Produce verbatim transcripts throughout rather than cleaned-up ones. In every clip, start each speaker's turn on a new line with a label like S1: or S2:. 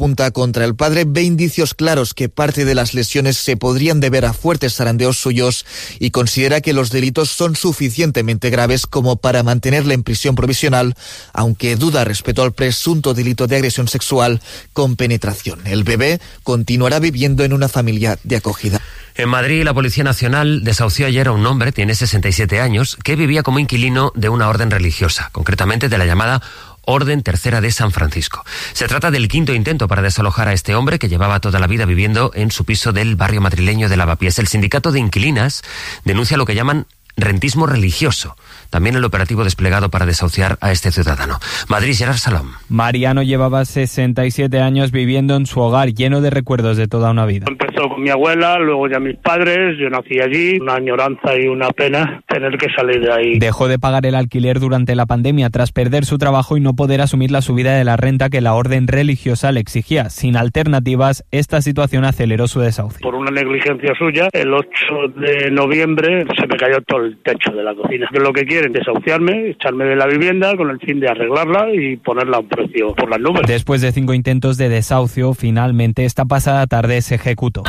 S1: apunta contra el padre, ve indicios claros que parte de las lesiones se podrían deber a fuertes zarandeos suyos y considera que los delitos son suficientemente graves como para mantenerle en prisión provisional, aunque duda respecto al presunto delito de agresión sexual con penetración. El bebé continuará viviendo en una familia de acogida.
S2: En Madrid, la Policía Nacional desahució ayer a un hombre, tiene sesenta y siete años, que vivía como inquilino de una orden religiosa, concretamente de la llamada Orden Tercera de San Francisco. Se trata del quinto intento para desalojar a este hombre que llevaba toda la vida viviendo en su piso del barrio madrileño de Lavapiés. El sindicato de inquilinas denuncia lo que llaman rentismo religioso. También el operativo desplegado para desahuciar a este ciudadano. Madrid, Gerard Salom.
S3: Mariano llevaba sesenta y siete años viviendo en su hogar, lleno de recuerdos de toda una vida.
S4: Empezó con mi abuela, luego ya mis padres, yo nací allí, una añoranza y una pena tener que salir de ahí.
S3: Dejó de pagar el alquiler durante la pandemia tras perder su trabajo y no poder asumir la subida de la renta que la orden religiosa le exigía. Sin alternativas, esta situación aceleró su desahucio.
S4: Por una negligencia suya, el ocho de noviembre se me cayó todo el techo de la cocina. Yo lo que quieren es desahuciarme, echarme de la vivienda con el fin de arreglarla y ponerla a un precio por las nubes.
S3: Después de cinco intentos de desahucio, finalmente esta pasada tarde se ejecutó.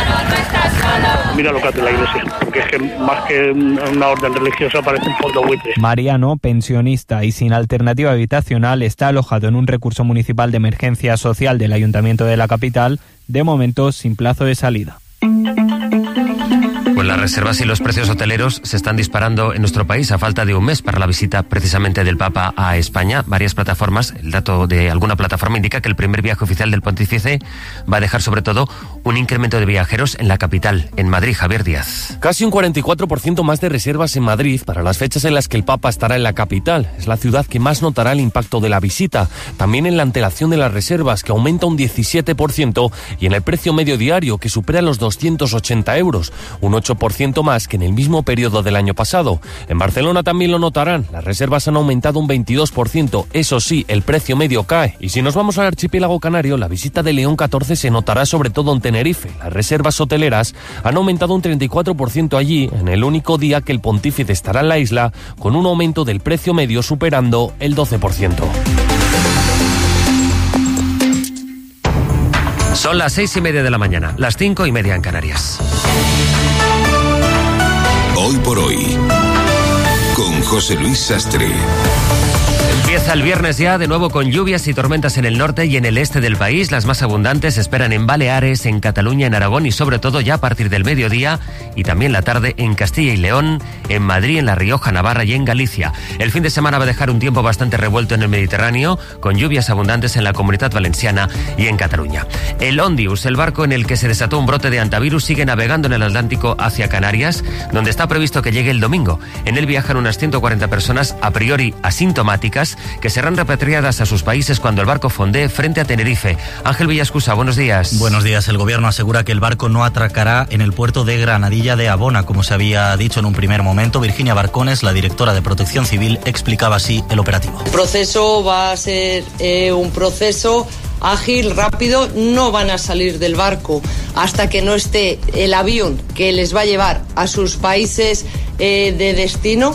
S4: Mira lo que hace la iglesia, porque es que más que una orden religiosa parece un fondo buitre.
S3: Mariano, pensionista y sin alternativa habitacional, está alojado en un recurso municipal de emergencia social del Ayuntamiento de la capital, de momento sin plazo de salida.
S2: Pues las reservas y los precios hoteleros se están disparando en nuestro país a falta de un mes para la visita precisamente del Papa a España. Varias plataformas, el dato de alguna plataforma indica que el primer viaje oficial del pontífice va a dejar sobre todo un incremento de viajeros en la capital, en Madrid. Javier Díaz.
S5: Casi un cuarenta y cuatro por ciento más de reservas en Madrid para las fechas en las que el Papa estará en la capital. Es la ciudad que más notará el impacto de la visita. También en la antelación de las reservas, que aumenta un diecisiete por ciento, y en el precio medio diario, que supera los doscientos ochenta euros, un ocho por ciento más que en el mismo periodo del año pasado. En Barcelona también lo notarán. Las reservas han aumentado un veintidós por ciento. Eso sí, el precio medio cae. Y si nos vamos al archipiélago canario, la visita de León catorce se notará sobre todo en Tenerife. Las reservas hoteleras han aumentado un treinta y cuatro por ciento allí, en el único día que el pontífice estará en la isla, con un aumento del precio medio superando el doce por ciento.
S2: Son las seis y media de la mañana, las cinco y media en Canarias.
S6: Hoy por hoy, con José Luis Sastre.
S2: Empieza el viernes ya, de nuevo con lluvias y tormentas en el norte y en el este del país. Las más abundantes se esperan en Baleares, en Cataluña, en Aragón y sobre todo ya a partir del mediodía y también la tarde en Castilla y León, en Madrid, en La Rioja, Navarra y en Galicia. El fin de semana va a dejar un tiempo bastante revuelto en el Mediterráneo, con lluvias abundantes en la Comunidad Valenciana y en Cataluña. El Ondius, el barco en el que se desató un brote de antivirus, sigue navegando en el Atlántico hacia Canarias, donde está previsto que llegue el domingo. En él viajan unas ciento cuarenta personas a priori asintomáticas, que serán repatriadas a sus países cuando el barco fondee frente a Tenerife. Ángel Villascusa, buenos días.
S7: Buenos días. El gobierno asegura que el barco no atracará en el puerto de Granadilla de Abona, como se había dicho en un primer momento. Virginia Barcones, la directora de Protección Civil, explicaba así el operativo.
S8: El proceso va a ser eh, un proceso ágil, rápido. No van a salir del barco hasta que no esté el avión que les va a llevar a sus países eh, de destino.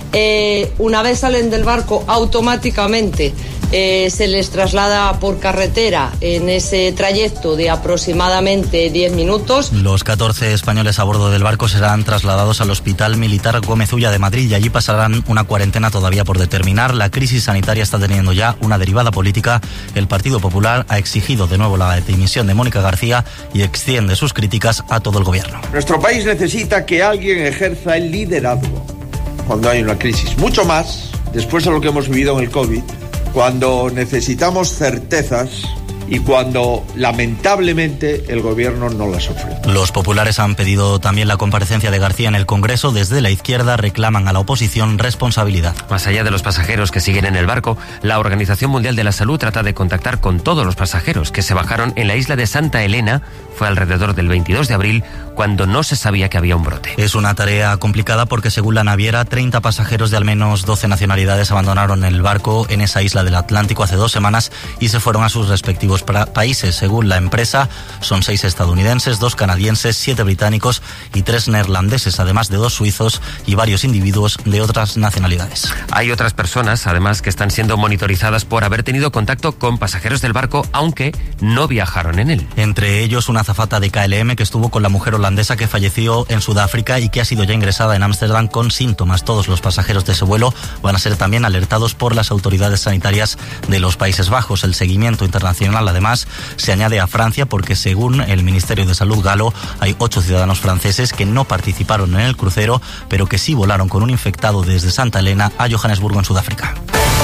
S8: Eh, una vez salen del barco, automáticamente eh, se les traslada por carretera en ese trayecto de aproximadamente diez minutos.
S7: Los catorce españoles a bordo del barco serán trasladados al Hospital Militar Gómez Ulla de Madrid y allí pasarán una cuarentena todavía por determinar. La crisis sanitaria está teniendo ya una derivada política. El Partido Popular ha exigido de nuevo la dimisión de Mónica García y extiende sus críticas a todo el gobierno.
S9: Nuestro país necesita que alguien ejerza el liderazgo cuando hay una crisis, mucho más después de lo que hemos vivido en el COVID, cuando necesitamos certezas y cuando lamentablemente el gobierno no las ofrece.
S7: Los populares han pedido también la comparecencia de García en el Congreso. Desde la izquierda reclaman a la oposición responsabilidad.
S2: Más allá de los pasajeros que siguen en el barco, la Organización Mundial de la Salud trata de contactar con todos los pasajeros que se bajaron en la isla de Santa Elena. Fue alrededor del veintidós de abril, cuando no se sabía que había un brote.
S7: Es una tarea complicada porque, según la naviera, treinta pasajeros de al menos doce nacionalidades abandonaron el barco en esa isla del Atlántico hace dos semanas y se fueron a sus respectivos los países. Según la empresa, son seis estadounidenses, dos canadienses, siete británicos y tres neerlandeses, además de dos suizos y varios individuos de otras nacionalidades.
S2: Hay otras personas, además, que están siendo monitorizadas por haber tenido contacto con pasajeros del barco, aunque no viajaron en él.
S7: Entre ellos, una azafata de K L M que estuvo con la mujer holandesa que falleció en Sudáfrica y que ha sido ya ingresada en Ámsterdam con síntomas. Todos los pasajeros de ese vuelo van a ser también alertados por las autoridades sanitarias de los Países Bajos. El seguimiento internacional, además, se añade a Francia porque, según el Ministerio de Salud galo, hay ocho ciudadanos franceses que no participaron en el crucero, pero que sí volaron con un infectado desde Santa Elena a Johannesburgo, en Sudáfrica.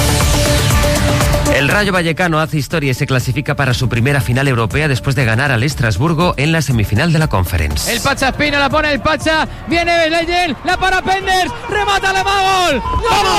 S2: El Rayo Vallecano hace historia y se clasifica para su primera final europea después de ganar al Estrasburgo en la semifinal de la Conference.
S10: El Pacha Espina la pone el Pacha, viene Leyen, la para Penders, remata Alemão, gol,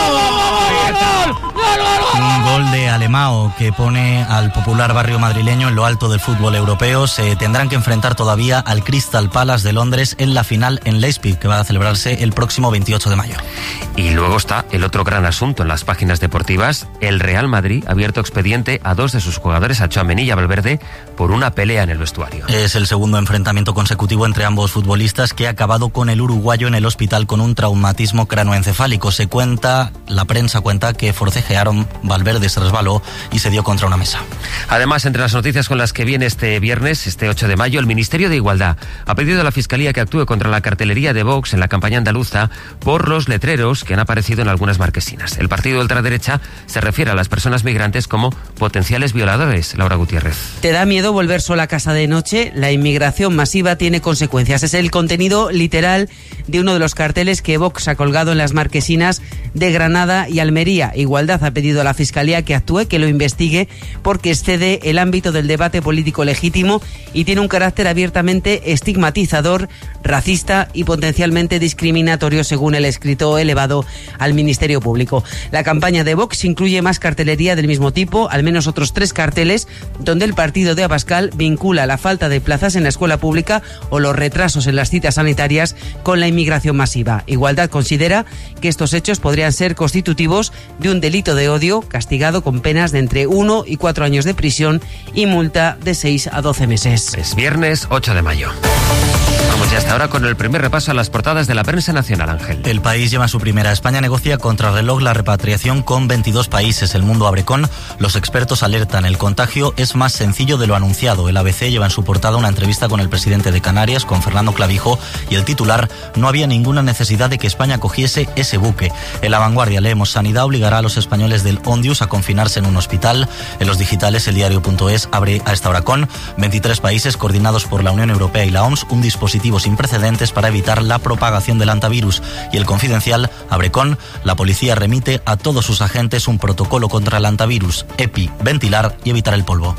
S10: gol, gol, gol,
S7: un gol de Alemão que pone al popular barrio madrileño en lo alto del fútbol europeo. Se tendrán que enfrentar todavía al Crystal Palace de Londres en la final en Leipzig, que va a celebrarse el próximo veintiocho de mayo.
S2: Y luego está el otro gran asunto en las páginas deportivas. El Real Madrid ha abierto expediente a dos de sus jugadores, a Tchouaméni y a Valverde, por una pelea en el vestuario.
S7: Es el segundo enfrentamiento consecutivo entre ambos futbolistas, que ha acabado con el uruguayo en el hospital con un traumatismo cranoencefálico. Se cuenta, la prensa cuenta que forcejearon, Valverde se resbaló y se dio contra una mesa.
S2: Además, entre las noticias con las que viene este viernes, este ocho de mayo, el Ministerio de Igualdad ha pedido a la Fiscalía que actúe contra la cartelería de Vox en la campaña andaluza por los letreros que han aparecido en algunas marquesinas. El partido de ultraderecha se refiere a las personas migrantes como potenciales violadores. Laura Gutiérrez.
S11: ¿Te da miedo volver sola a casa de noche? La inmigración masiva tiene consecuencias. Es el contenido literal de uno de los carteles que Vox ha colgado en las marquesinas de Granada y Almería. Igualdad ha pedido a la Fiscalía que actúe, que lo investigue, porque excede el ámbito del debate político legítimo y tiene un carácter abiertamente estigmatizador, racista y potencialmente discriminatorio, según el escrito elevado al Ministerio Público. La campaña de Vox incluye más cartelería del mismo tipo, al menos otros tres carteles, donde el partido de Abascal vincula la falta de plazas en la escuela pública o los retrasos en las citas sanitarias con la inmigración masiva. Igualdad considera que estos hechos podrían ser constitutivos de un delito de odio castigado con penas de entre uno y cuatro años de prisión y multa de seis a doce meses.
S2: Es viernes ocho de mayo. Vamos ya hasta ahora con el primer repaso a las portadas de la prensa nacional, Ángel.
S7: El País lleva su primera. España negocia contrarreloj la repatriación con veintidós países. El Mundo abre con: los expertos alertan, el contagio es más sencillo de lo anunciado. El A B C lleva en su portada una entrevista con el presidente de Canarias, con Fernando Clavijo, y el titular: no había ninguna necesidad de que España cogiese ese buque. En La Vanguardia leemos: Sanidad obligará a los españoles del Ondius a confinarse en un hospital. En los digitales, el diario punto es abre a esta hora con: veintitrés países coordinados por la Unión Europea y la O M S, un dispositivo sin precedentes para evitar la propagación del antivirus. Y el Confidencial abre con: la policía remite a todos sus agentes un protocolo contra el antivirus, EPI, ventilar y evitar el polvo.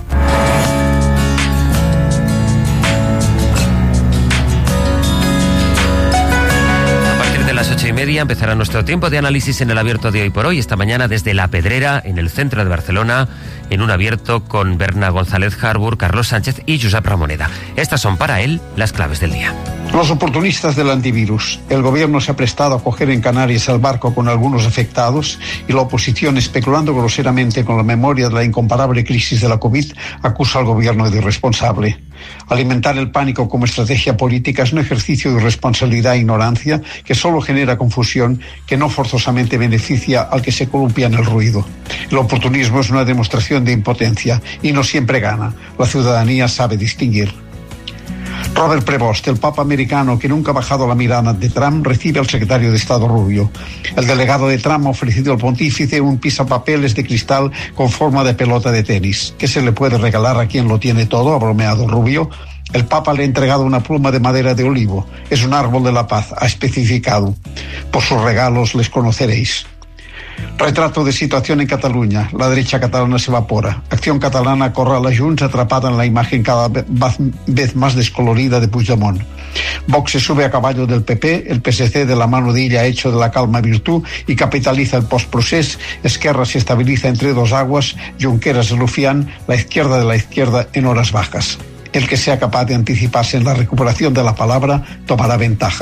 S2: A las ocho y media empezará nuestro tiempo de análisis en el abierto de Hoy por Hoy. Esta mañana desde La Pedrera, en el centro de Barcelona, en un abierto con Berna González Harbour, Carlos Sánchez y Josep Ramoneda. Estas son para él las claves del día.
S12: Los oportunistas del antivirus. El gobierno se ha prestado a coger en Canarias el barco con algunos afectados y la oposición, especulando groseramente con la memoria de la incomparable crisis de la COVID, acusa al gobierno de irresponsable. Alimentar el pánico como estrategia política es un ejercicio de irresponsabilidad e ignorancia que solo genera confusión, que no forzosamente beneficia al que se columpia en el ruido. El oportunismo es una demostración de impotencia y no siempre gana. La ciudadanía sabe distinguir. Robert Prevost, el papa americano que nunca ha bajado la mirada de Trump, recibe al secretario de Estado Rubio. El delegado de Trump ha ofrecido al pontífice un pisapapeles de cristal con forma de pelota de tenis. ¿Qué se le puede regalar a quien lo tiene todo?, ha bromeado Rubio. El Papa le ha entregado una pluma de madera de olivo. Es un árbol de la paz, ha especificado. Por sus regalos les conoceréis. Retrato de situación en Cataluña. La derecha catalana se evapora. Acción Catalana corre a la Junts, atrapada en la imagen cada vez más descolorida de Puigdemont. Vox se sube a caballo del P P, el P S C de la mano de ella ha hecho de la calma virtud y capitaliza el postprocés. Esquerra se estabiliza entre dos aguas, Junqueras es Lufián, la izquierda de la izquierda en horas bajas. El que sea capaz de anticiparse en la recuperación de la palabra tomará ventaja.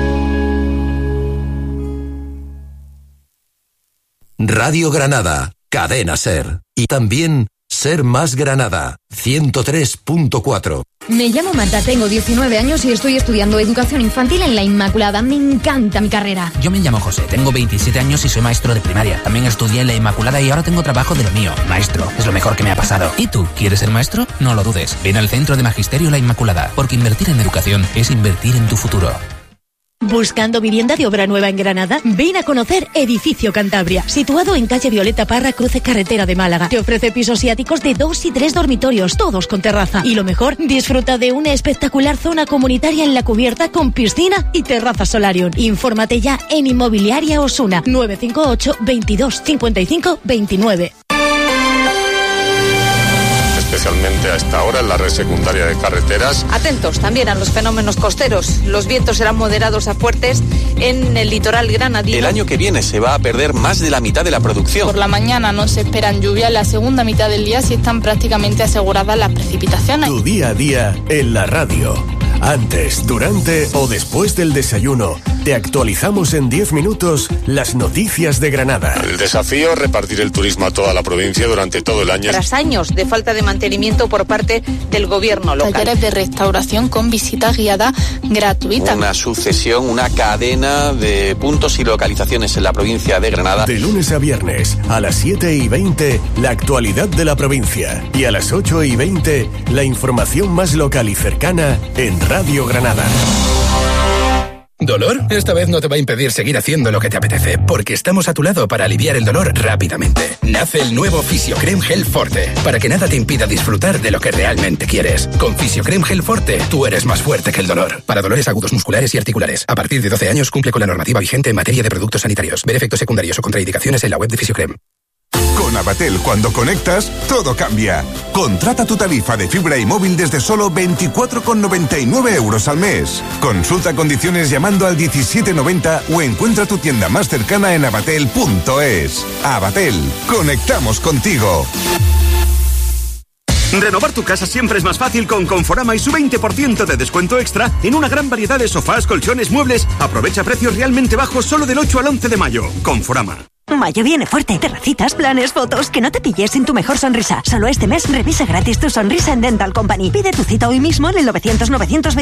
S6: Radio Granada,
S13: Cadena Ser. Y también Ser Más Granada, ciento tres punto cuatro.
S14: Me llamo Marta, tengo diecinueve años y estoy estudiando educación infantil en La Inmaculada. Me encanta mi carrera.
S15: Yo me llamo José, tengo veintisiete años y soy maestro de primaria. También estudié en La Inmaculada y ahora tengo trabajo de lo mío. Maestro, es lo mejor que me ha pasado. ¿Y tú, quieres ser maestro? No lo dudes. Ven al Centro de Magisterio La Inmaculada, porque invertir en educación es invertir en tu futuro.
S16: ¿Buscando vivienda de obra nueva en Granada? Ven a conocer Edificio Cantabria, situado en calle Violeta Parra, cruce carretera de Málaga. Te ofrece pisos y áticos de dos y tres dormitorios, todos con terraza. Y lo mejor, disfruta de una espectacular zona comunitaria en la cubierta con piscina y terraza Solarium. Infórmate ya en Inmobiliaria Osuna, nueve cinco ocho, veintidós, cincuenta y cinco, veintinueve.
S17: Especialmente a esta hora en la red secundaria de carreteras.
S18: Atentos también a los fenómenos costeros. Los vientos serán moderados a fuertes en el litoral granadino.
S19: El año que viene se va a perder más de la mitad de la producción.
S20: Por la mañana no se esperan lluvias, la segunda mitad del día sí están prácticamente aseguradas las precipitaciones.
S21: Tu día a día en la radio. Antes, durante o después del desayuno, te actualizamos en diez minutos las noticias de Granada.
S17: El desafío es repartir el turismo a toda la provincia durante todo el año.
S18: Tras años de falta de mantenimiento por parte del gobierno local.
S20: Talleres de restauración con visita guiada gratuita.
S19: Una sucesión, una cadena de puntos y localizaciones en la provincia de Granada.
S21: De lunes a viernes, a las siete y veinte, la actualidad de la provincia. Y a las ocho y veinte, la información más local y cercana en Radio Granada.
S22: ¿Dolor? Esta vez no te va a impedir seguir haciendo lo que te apetece, porque estamos a tu lado para aliviar el dolor rápidamente. Nace el nuevo Fisiocrem Gel Forte, para que nada te impida disfrutar de lo que realmente quieres. Con Fisiocrem Gel Forte, tú eres más fuerte que el dolor. Para dolores agudos musculares y articulares. A partir de doce años cumple con la normativa vigente en materia de productos sanitarios. Ver efectos secundarios o contraindicaciones en la web de Fisiocrem.
S23: Con Abatel, cuando conectas, todo cambia. Contrata tu tarifa de fibra y móvil desde solo veinticuatro con noventa y nueve euros al mes. Consulta condiciones llamando al diecisiete noventa o encuentra tu tienda más cercana en abatel punto es. Abatel, conectamos contigo.
S24: Renovar tu casa siempre es más fácil con Conforama y su veinte por ciento de descuento extra en una gran variedad de sofás, colchones, muebles. Aprovecha precios realmente bajos solo del ocho al once de mayo. Conforama.
S25: Mayo viene fuerte. Terracitas, planes, fotos, que no te pilles sin tu mejor sonrisa. Solo este mes revisa gratis tu sonrisa en Dental Company. Pide tu cita hoy mismo en el novecientos novecientos